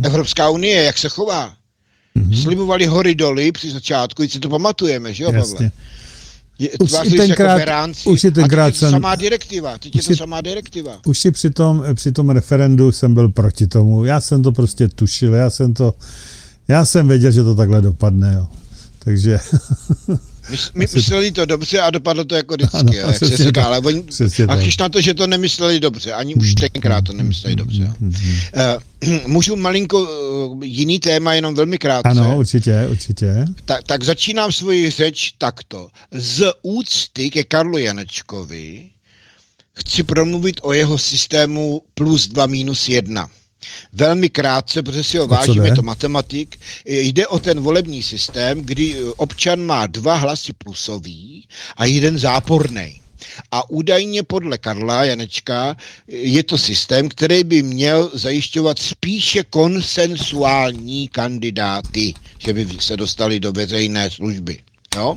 Evropská unie, jak se chová. Slibovali hory doly při začátku, si to pamatujeme, že jo, Pavle? Už i tenkrát jsem... samá direktiva, je to samá direktiva. Už si při tom referendu jsem byl proti tomu. Já jsem to prostě tušil, já jsem věděl, že to takhle dopadne, jo. Takže... Mysleli to dobře a dopadlo to jako vždycky, ano, jak se říká, ale oni, a když na to, že to nemysleli dobře, ani už tenkrát to nemysleli dobře. Můžu malinko jiný téma, jenom velmi krátce. Ano, určitě. Tak začínám svoji řeč takto. Z úcty ke Karlu Janečkovi chci promluvit o jeho systému +2-1. Velmi krátce, protože si ho vážíme, je to matematik. Jde o ten volební systém, kdy občan má 2 hlasy plusový a 1 záporný. A údajně podle Karla Janečka je to systém, který by měl zajišťovat spíše konsensuální kandidáty, že by se dostali do veřejné služby. Jo?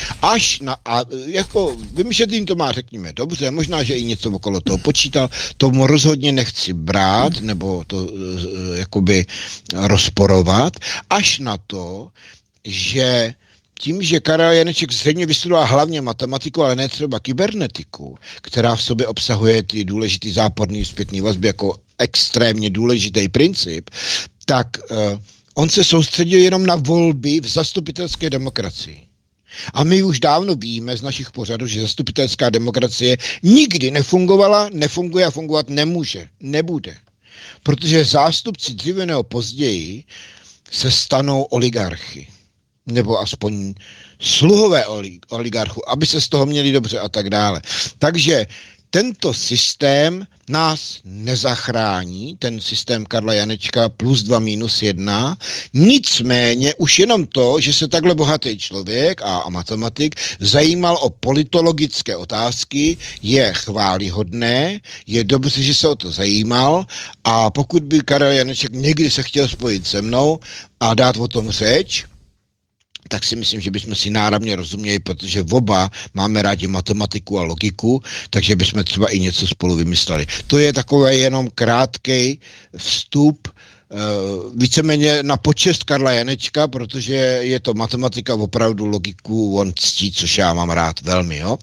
Vymyšletlím to má, řekněme, dobře, možná, že i něco okolo toho počítal, tomu rozhodně nechci brát, nebo to jakoby rozporovat, až na to, že tím, že Karel Janeček zřejmě vystudoval hlavně matematiku, ale ne třeba kybernetiku, která v sobě obsahuje ty důležitý záporný zpětný vazby jako extrémně důležitý princip, tak on se soustředil jenom na volby v zastupitelské demokracii. A my už dávno víme z našich pořadů, že zastupitelská demokracie nikdy nefungovala, nefunguje a fungovat nebude. Protože zástupci dříve nebo později se stanou oligarchy. Nebo aspoň sluhové oligarchů, aby se z toho měli dobře a tak dále. Takže tento systém nás nezachrání, ten systém Karla Janečka +2-1, nicméně už jenom to, že se takhle bohatý člověk a matematik zajímal o politologické otázky, je chválihodné, je dobře, že se o to zajímal a pokud by Karel Janeček někdy se chtěl spojit se mnou a dát o tom řeč, tak si myslím, že bychom si náramně rozuměli, protože oba máme rádi matematiku a logiku, takže bychom třeba i něco spolu vymysleli. To je takový jenom krátkej vstup, víceméně na počest Karla Janečka, protože je to matematika, opravdu logiku on ctí, což já mám rád velmi, jo.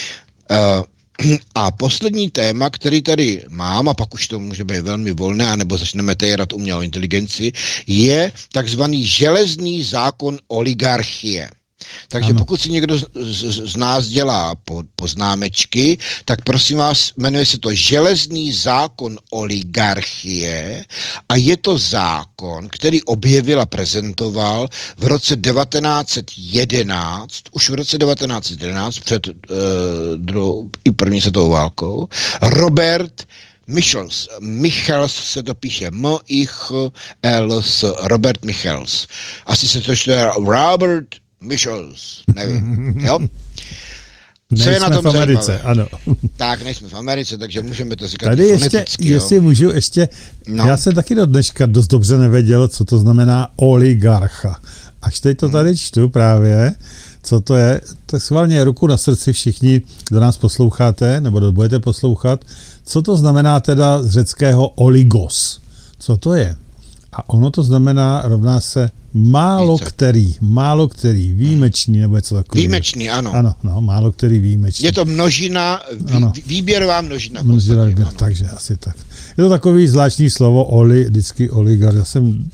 A poslední téma, který tady mám, a pak už to může být velmi volné, anebo začneme térat umělou inteligenci, je takzvaný železný zákon oligarchie. Takže ano. Pokud si někdo z nás dělá poznámečky, tak prosím vás, jmenuje se to železný zákon oligarchie a je to zákon, který objevil a prezentoval v roce 1911, už v roce 1911 před i první světovou válkou, Robert Michels se to píše M-I-Ch-L-S, Robert Michels. Asi se to čte Robert Michels, nevím, jo? Co je na tom v Americe, ano. Tak, nejsme v Americe, takže můžeme to říkat tady ještě, jestli můžu ještě, já jsem taky do dneška dost dobře nevěděl, co to znamená oligarcha. Až teď to tady čtu právě, co to je, tak schválně ruku na srdci všichni, kdo nás posloucháte, nebo budete poslouchat, co to znamená teda z řeckého oligos. Co to je? A ono to znamená, rovná se málo který, výjimečný, nebo něco takového. Výjimečný, ano. Ano, málo který výjimečný. Je to množina, výběrová množina. Takže asi tak. Je to takový zvláštní slovo, vždycky oligar. Já jsem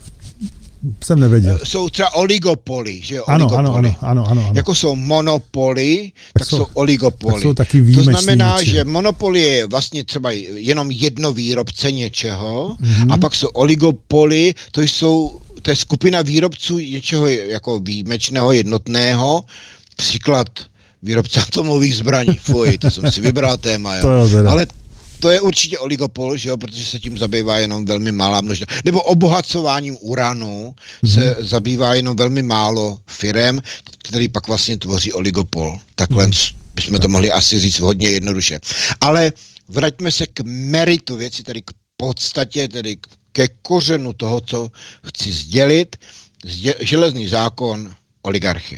nevěděl. Jsou třeba oligopoly, že jo? Ano. Jako jsou monopoly, tak jsou oligopoly. Tak jsou taky výjimečný. To znamená, že monopol je vlastně třeba jenom jedno výrobce něčeho, a pak jsou oligopoly, to je skupina výrobců něčeho jako výjimečného, jednotného, příklad výrobce atomových zbraní, to jsem si vybral téma, jo. Ale to je určitě oligopol, že jo, protože se tím zabývá jenom velmi malá množina. Nebo obohacováním uranu se zabývá jenom velmi málo firem, který pak vlastně tvoří oligopol. Takhle bychom to mohli asi říct hodně jednoduše. Ale vraťme se k meritu věci, tedy k podstatě, tedy ke kořenu toho, co chci sdělit. Železný zákon oligarchie.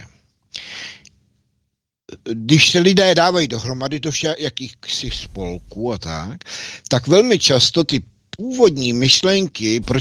Když se lidé dávají dohromady do jakýchsi spolků a tak velmi často ty původní myšlenky, proč